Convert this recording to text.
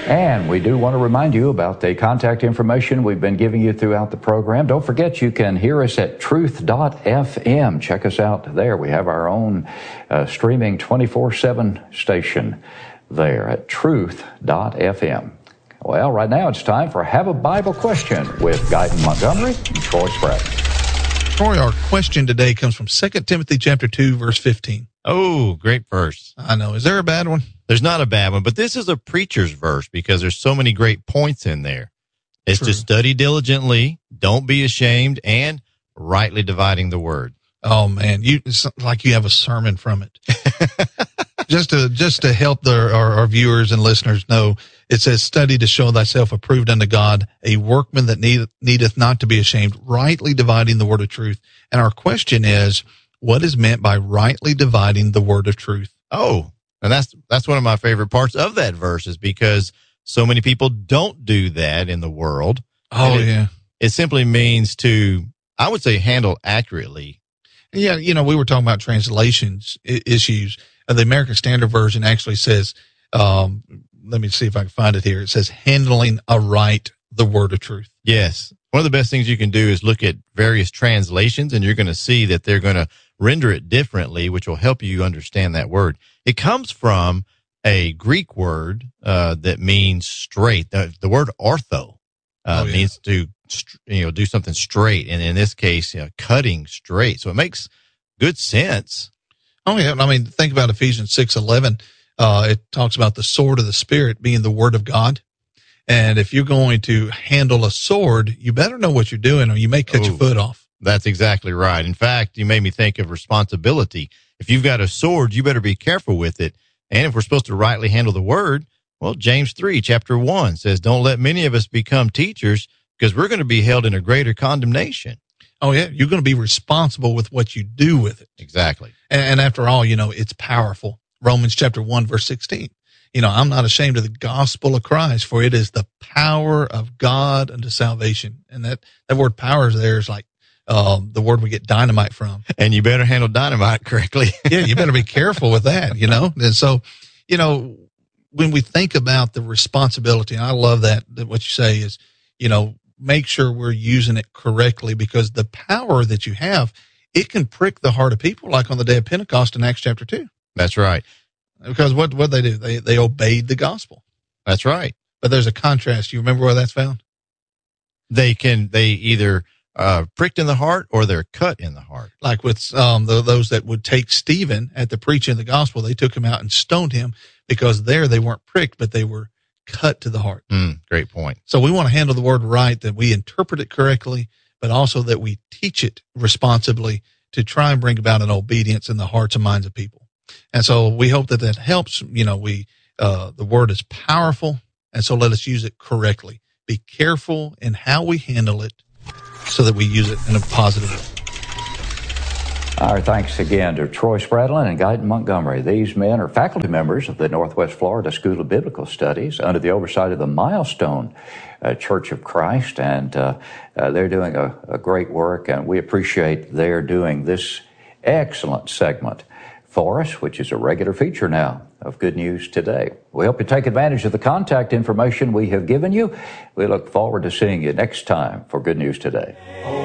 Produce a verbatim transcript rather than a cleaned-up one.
And we do want to remind you about the contact information we've been giving you throughout the program. Don't forget you can hear us at truth dot f m. Check us out there. We have our own uh, streaming twenty-four seven station there at truth dot f m. Well, right now it's time for Have a Bible Question with Guyton Montgomery and Troy Spratt. Troy, our question today comes from Second Timothy chapter two, verse fifteen. Oh, great verse. I know. Is there a bad one? There's not a bad one, but this is a preacher's verse because there's so many great points in there. It's True. to study diligently, don't be ashamed, and rightly dividing the word. Oh man, you it's like you have a sermon from it. just to just to help the, our, our viewers and listeners know, it says, "Study to show thyself approved unto God, a workman that need, needeth not to be ashamed, rightly dividing the word of truth." And our question is, what is meant by rightly dividing the word of truth? Oh, and that's that's one of my favorite parts of that verse is because so many people don't do that in the world. Oh, it, yeah. It simply means to, I would say, handle accurately. Yeah, you know, we were talking about translations I- issues. Uh, the American Standard Version actually says, um, let me see if I can find it here. It says, handling aright the word of truth. Yes. One of the best things you can do is look at various translations, and you're going to see that they're going to render it differently, which will help you understand that word. It comes from a Greek word uh, that means straight. The, the word ortho uh, oh, yeah. means to you know do something straight, and in this case, you know, cutting straight. So it makes good sense. Oh yeah, I mean, think about Ephesians six eleven. Uh, it talks about the sword of the Spirit being the word of God. And if you're going to handle a sword, you better know what you're doing, or you may cut Ooh, your foot off. That's exactly right. In fact, you made me think of responsibility. If you've got a sword, you better be careful with it. And if we're supposed to rightly handle the word, well, James three, chapter one says, "Don't let many of us become teachers, because we're going to be held in a greater condemnation." Oh yeah, you're going to be responsible with what you do with it. Exactly. And, and after all, you know, it's powerful. Romans chapter one, verse sixteen. You know, I'm not ashamed of the gospel of Christ, for it is the power of God unto salvation. And that, that word power there is like um, the word we get dynamite from. And you better handle dynamite correctly. Yeah, you better be careful with that, you know. And so, you know, when we think about the responsibility, and I love that, that what you say is, you know, make sure we're using it correctly, because the power that you have, it can prick the heart of people, like on the day of Pentecost in Acts chapter two. That's right. Because what what they do, they they obeyed the gospel. That's right. But there's a contrast. You remember where that's found? They can they either uh, pricked in the heart or they're cut in the heart. Like with um the, those that would take Stephen at the preaching of the gospel, they took him out and stoned him, because there they weren't pricked, but they were cut to the heart. Mm, great point. So we want to handle the word right, that we interpret it correctly, but also that we teach it responsibly to try and bring about an obedience in the hearts and minds of people. And so we hope that that helps. You know, we, uh, the word is powerful. And so let us use it correctly. Be careful in how we handle it so that we use it in a positive way. Our thanks again to Troy Spradlin and Guyton Montgomery. These men are faculty members of the Northwest Florida School of Biblical Studies under the oversight of the Milestone uh, Church of Christ. And uh, uh, they're doing a, a great work, and we appreciate their doing this excellent segment for us, which is a regular feature now of Good News Today. We hope you take advantage of the contact information we have given you. We look forward to seeing you next time for Good News Today.